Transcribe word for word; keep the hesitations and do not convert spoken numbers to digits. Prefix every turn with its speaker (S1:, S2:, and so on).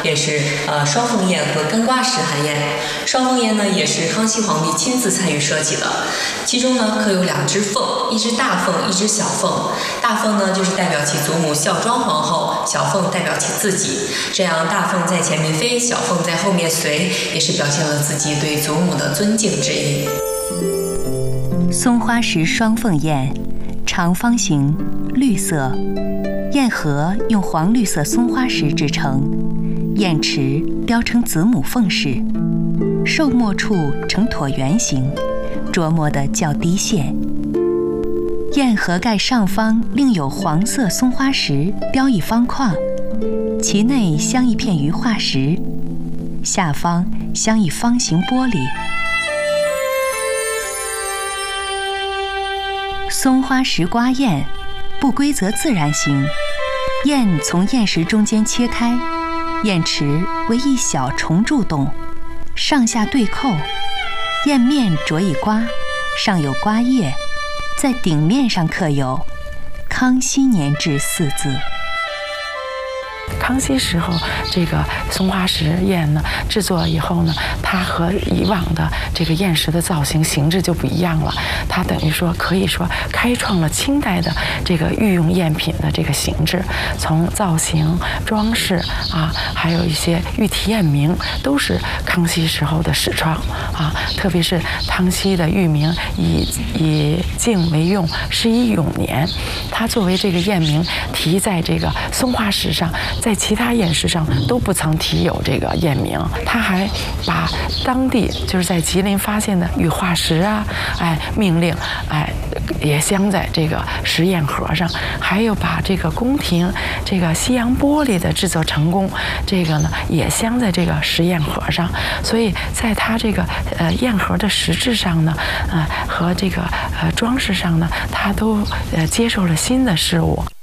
S1: 便是呃双凤宴和干瓜石函宴。双凤宴呢，也是康熙皇帝亲自参与设计的，其中呢刻有两只凤，一只大凤，一只小凤。大凤呢就是代表其祖母孝庄皇后，小凤代表其自己。这样大凤在前面飞，小凤在后面随，也是表现了自己对祖母的尊敬之意。
S2: 松花石双凤宴，长方形，绿色，宴盒用黄绿色松花石制成，宴池雕成子母凤饰，寿末处呈椭圆形，琢磨的较低线。宴盒盖上方另有黄色松花石雕一方框，其内镶一片鱼化石，下方镶一方形玻璃。松花石瓜砚，不规则自然形，砚从砚石中间切开，砚池为一小重柱洞，上下对扣，砚面着一瓜，上有瓜叶，在顶面上刻有“康熙年制”四字。
S3: 康熙时候，这个松花石砚呢制作以后呢，它和以往的这个砚石的造型形制就不一样了。它等于说可以说开创了清代的这个御用砚品的这个形制，从造型、装饰啊，还有一些御题砚名，都是康熙时候的始创啊。特别是康熙的御名以以敬为用，是以永年。它作为这个砚名题在这个松花石上，在其他砚石上都不曾题有这个砚名。他还把当地就是在吉林发现的羽化石啊，哎，命令哎也镶在这个石砚盒上，还有把这个宫廷这个西洋玻璃的制作成功，这个呢也镶在这个石砚盒上。所以在它这个呃砚盒的实质上呢，呃和这个呃装饰上呢，它都呃接受了新的事物。